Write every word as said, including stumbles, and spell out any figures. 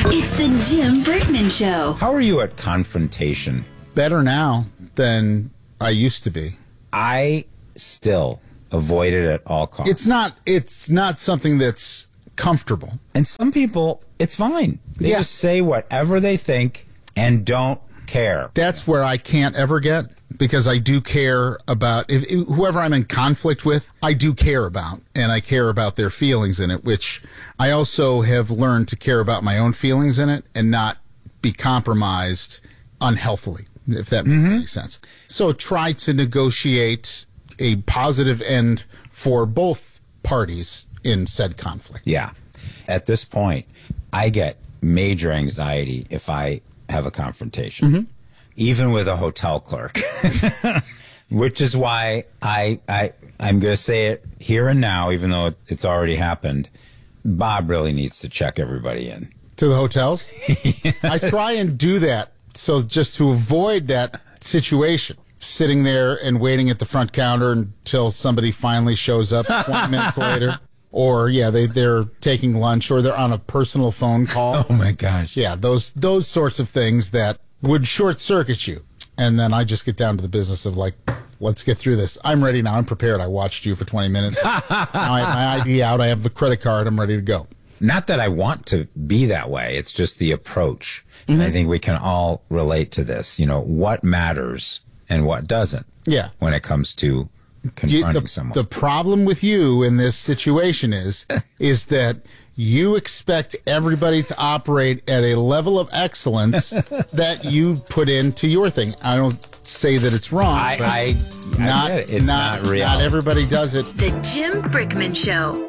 It's the Jim Brickman Show. How are you at confrontation? Better now than I used to be. I still avoid it at all costs. It's not. It's not something that's comfortable. And some people, it's fine. They Yeah. just say whatever they think and don't care. That's where I can't ever get, because I do care about if, if whoever I'm in conflict with, I do care about, and I care about their feelings in it, which I also have learned to care about my own feelings in it and not be compromised unhealthily, if that makes Mm-hmm. any sense. So try to negotiate a positive end for both parties in said conflict. Yeah. At this point, I get major anxiety if I have a confrontation, Mm-hmm. even with a hotel clerk, which is why I, I, I'm going to say it here and now, even though it's already happened. Bob really needs to check everybody in. To the hotels? I try and do that, so just to avoid that situation. Sitting there and waiting at the front counter until somebody finally shows up twenty minutes later. Or, yeah, they, they're taking lunch, or they're on a personal phone call. Oh, my gosh. Yeah, those those sorts of things that would short-circuit you. And then I just get down to the business of, like, let's get through this. I'm ready now. I'm prepared. I watched you for twenty minutes. Now I have my I D out. I have the credit card. I'm ready to go. Not that I want to be that way. It's just the approach. Mm-hmm. I think we can all relate to this. You know, what matters and what doesn't. Yeah. When it comes to You, confronting the, someone. the problem with you in this situation is is that you expect everybody to operate at a level of excellence that you put into your thing. I don't say that it's wrong. I, but I, I not, get it. It's not, real. Not everybody does it. The Jim Brickman Show.